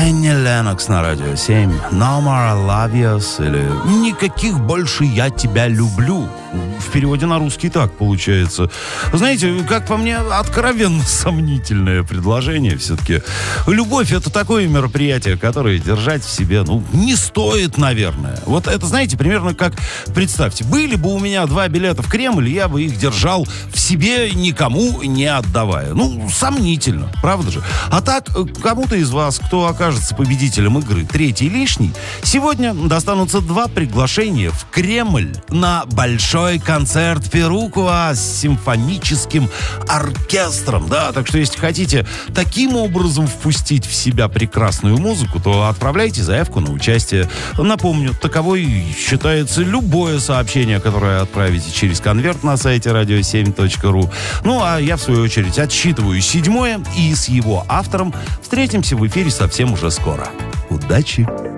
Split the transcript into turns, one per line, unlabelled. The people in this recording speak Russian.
Энни Леннокс на Радио 7. No more I love you, или «Никаких больше я тебя люблю». В переводе на русский так получается. Знаете, как по мне, откровенно сомнительное предложение все-таки. Любовь — это такое мероприятие, которое держать в себе, не стоит, наверное. Вот это, знаете, примерно как, представьте, были бы у меня 2 билета в Кремль, я бы их держал в себе, никому не отдавая. Сомнительно, правда же? А так, кому-то из вас, кто окажется победителем игры «Третий лишний», сегодня достанутся 2 приглашения в Кремль на большой концерт Перукуа с симфоническим оркестром. Да, так что если хотите таким образом впустить в себя прекрасную музыку, то отправляйте заявку на участие. Напомню, таковой считается любое сообщение, которое отправите через конверт на сайте radio7.ru. А я, в свою очередь, отсчитываю 7-е, и с его автором встретимся в эфире совсем уже скоро. Удачи!